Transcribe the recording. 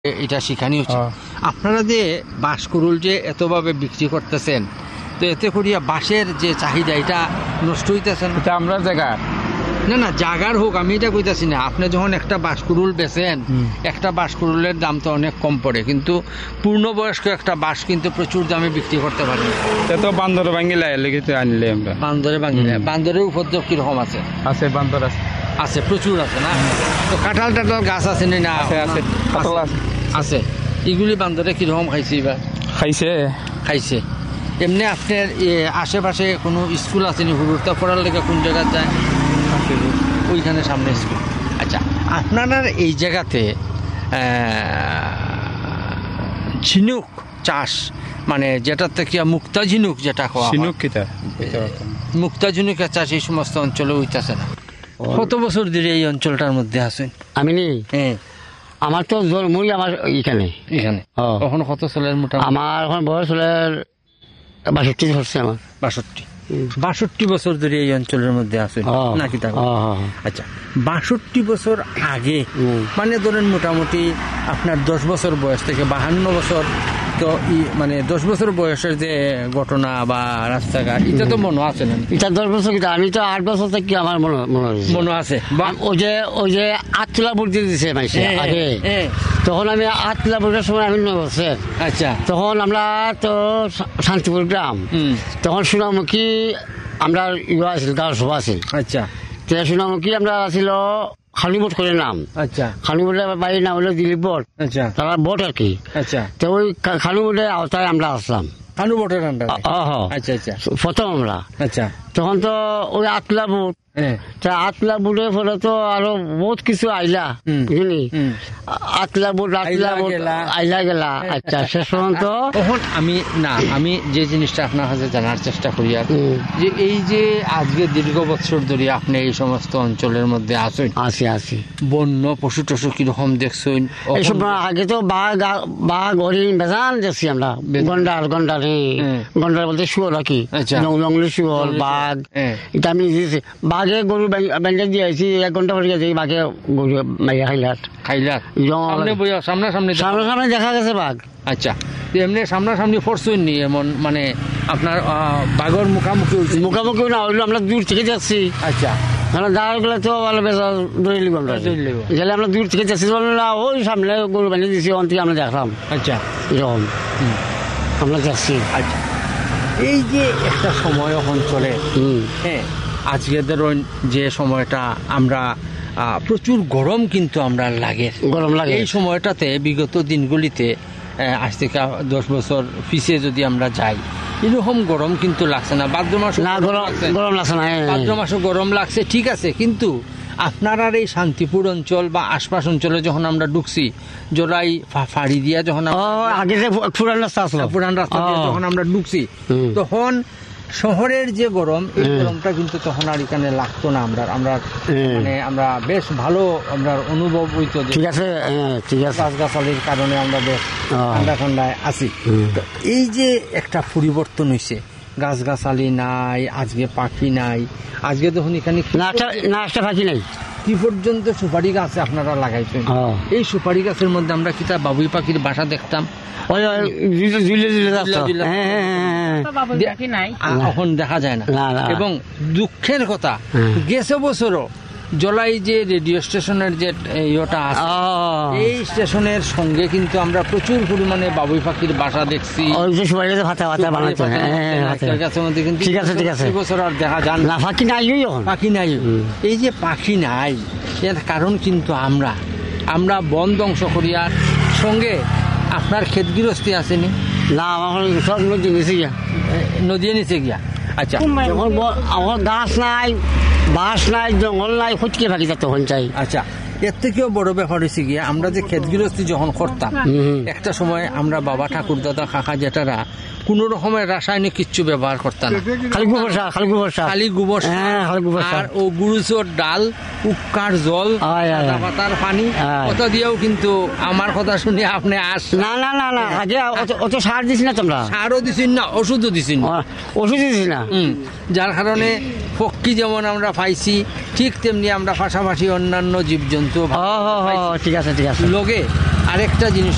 এটা শিখানি হচ্ছে। আপনারা যে বাঁশকুড়ুল যে এতভাবে বিক্রি করতেছেন, তো এতে করিয়া বাঁশের যে চাহিদা এটা নষ্ট হইতেছে না? এটা আমরা জায়গা না জাগার হোক, আমি এটা কইতাছি না। আপনি যখন একটা বাঁশকুড়ুল বেচেন, একটা বাঁশকুড়ুলের দাম তো অনেক কম পড়ে, কিন্তু পূর্ণবয়স্ক একটা বাঁশ কিন্তু প্রচুর দামে বিক্রি করতে পারেন। এটা তো বান্দর ভাঙিলে লেগে আনলে আমরা বান্দরে ভাঙিলে বান্দরের উপদ্রব কিরকম আছে? আছে বান্দর আছে, আছে প্রচুর আছে না? তো কাঁঠাল টাঠাল গাছ আছে না? আছে আছে কাঁঠাল আছে আছে। এগুলি বান্দরে কিরকম খাইছে এবার? খাইছে। এমনি আপনার আশেপাশে কোনো স্কুল আছে নি? হুড়ুরটা পড়ার লেগে কোন জায়গায় যায়? ওইখানে সামনে স্কুল। আচ্ছা, আপনারা এই জায়গাতে ঝিনুক চাষ, মানে যেটা থেকে মুক্তা ঝিনুক যেটা মুক্তা ঝিনুকের চাষ এই সমস্ত অঞ্চলে হইতেছে না? কত বছর ধরে এই অঞ্চলটার মধ্যে আছেন? আমি নি হ্যাঁ, আমার তো জন্মই আমার এখানে। কখন কত সালের? মোটামুটি আমার এখন বয়স হলে 62 হচ্ছে আমার। 62 বছর ধরে এই অঞ্চলের মধ্যে আছেন নাকি? আচ্ছা, 62 বছর আগে মানে ধরেন মোটামুটি আপনার 10 বছর বয়স থেকে 52 বছর, তো মানে 10 বছর বয়সের যে ঘটনা বা রাস্তাঘাট এটা তো মনে আছে না? এটা 10 বছর কিন্তু আমি তো 8 বছর থেকে আমার মনে আছে। ওই যে আটতলা বুট দিয়ে দিছে আগে, তখন আমি আটতলা বুটের সময় আমি 9 বছর। আচ্ছা, তখন আমরা তো শান্তিপুর গ্রাম, তখন সোনামুখী আমরা আছিল, গাঁও সভা আছিল। আচ্ছা, সোনামুখী আমরা ছিল খালিবোট করে নাম। আচ্ছা, খালিবোটের বাড়ির নাম হলো দিলীপ বট। আচ্ছা, তারা বট আর কি। আচ্ছা, তো ওই খালিবোটের আওতায় আমরা আসলাম। খালিবোটের আন্ডারে? আচ্ছা আচ্ছা, প্রথম আমরা। আচ্ছা, তখন তো ওই আটলা বুট, আটলা বুটের ফলে তো আরো বহুত কিছু আইলা, বুঝলি? আটলা বুট আইলা গেলা। আচ্ছা, শেষ পর্যন্ত তখন আমি যে জিনিসটা আপনার কাছে জানার চেষ্টা করি আর যে এই যে আজকে দীর্ঘ বছর ধরে আপনি এই সমস্ত অঞ্চলের মধ্যে আছেন, আছি বন্য পশু টশু কিরকম দেখছেন? এইসব আগে তো বাঘ হরিণ বেজান দেখছি আমরা। গন্ডার বলতে শুয়োর আর কি, জঙ্গলি শুয়োর, বাঘ। এটা আমি বাঘে গরু বেঁধে দিয়েছি, 1 ঘন্টা পরে গেছে বাঘে গরু মাইয়া খাইলাত। সামনাসামনি দেখা গেছে বাঘ। আচ্ছা, এমনি সামনাসামনি ফোরসুন নি এমন, মানে আপনার বাঘর মুখামুখি না হইলো, আমরা দূর থেকে যাচ্ছি। আচ্ছা, দাঁড়াগুলো তো ভালো বেজা ধরে নিব আমরা, গেলে আমরা দূর থেকে যাচ্ছি, ওই সামনে গরু বেঁধে দিয়েছি, ওখান থেকে আমরা দেখলাম। আচ্ছা, এরকম আমরা যাচ্ছি। আচ্ছা, এই যে একটা সময় এখন চলে, হ্যাঁ, আজকে ধরুন যে সময়টা আমরা প্রচুর গরম কিন্তু আমরা লাগে, এই সময়টাতে বিগত দিনগুলিতে আজ থেকে 10 বছর পিছিয়ে যদি আমরা যাই, এরকম গরম কিন্তু লাগছে না। ভাদ্র মাসে গরম লাগছে না, ভাদ্র মাসে গরম লাগছে, ঠিক আছে, কিন্তু আপনারা এই শান্তিপুর অঞ্চল বা আশপাশ অঞ্চলে যখন আমরা ঢুকছি, জোড়াই ফাড়ি দিয়া যখন পুরান রাস্তা দিয়ে যখন আমরা ঢুকছি, তখন শহরের যে গরম, এই গরমটা কিন্তু তখন আর এখানে লাগতো না। আমরা বেশ ভালো আমরা অনুভব হইতো। ঠিক আছে, গাছগাছালির কারণে আমরা বেশ ঠান্ডায় আছি। তো এই যে একটা পরিবর্তন হয়েছে, গাছগাছালি নাই, আজকে পাখি নাই, আজকে তখন এখানে পাখি নাই, কি পর্যন্ত সুপারি গাছ আপনারা লাগাইছেন। এই সুপারি গাছের মধ্যে আমরা কিতা বাবুই পাখির বাসা দেখতাম, এখন দেখা যায় না। এবং দুঃখের কথা, গেছে বছরও জলাই যে রেডিও স্টেশনের যে ইয়েটা আছে, এই স্টেশনের সঙ্গে কিন্তু আমরা প্রচুর পরিমাণে বাবুই পাখির বাসা দেখছি। বছর আর দেখা যায় না, পাখি নাই। এই যে পাখি নাই, এর কারণ কিন্তু আমরা বন ধ্বংস করিয়ার সঙ্গে আপনার ক্ষেত গৃহস্থী আসেনি না, আমার সব নদীয়ে নিচে গিয়া। আচ্ছা, আমার গাছ নাই, বাঁশ নাই, জঙ্গল নাই, খুঁজকে ভাগি যা তখন চাই। আচ্ছা, এর থেকেও বড় ব্যাপার হয়েছে গিয়া, আমরা যে ক্ষেত গৃহস্থী যখন করতাম, একটা সময় আমরা বাবা ঠাকুর দাদা কাকা জেঠারা কোন রকমের রাসায়নিক কিচ্ছু ব্যবহার করতাম না, খালি গোবর আর ও গুরুচোর ডাল, উক্কার জল, পাতার পানি, কথা দিয়েও কিন্তু আমার কথা শুনে আপনি না অত সার দিছি না, তোমরা সারও দিছি না, ওষুধও দিছি না, যার কারণে পক্ষী যেমন আমরা পাইছি, ঠিক তেমনি আমরা পাশাপাশি অন্যান্য জীবজন্তু। ঠিক আছে লগে আরেকটা জিনিস